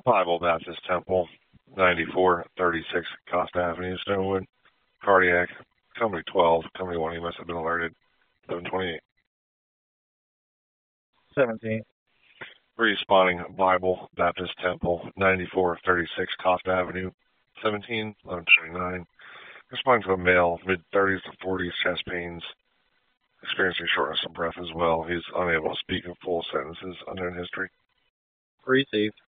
Bible Baptist Temple, 9436 Costa Avenue, Stonewood. Cardiac, Company 12, Company 1, you must have been alerted. 728. 17. Responding Bible Baptist Temple, 9436 Costa Avenue, 17, 1129. Responding to a male, mid-30s to 40s, chest pains, experiencing shortness of breath as well. He's unable to speak in full sentences. Unknown history. Received.